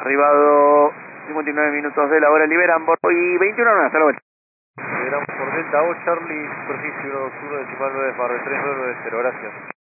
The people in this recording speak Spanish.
Arribado 59 minutos de la hora, liberan por y 21 horas, hasta la vuelta. Liberamos por Delta O, Charlie, superficie 121, decimal 9, barra 3990, gracias.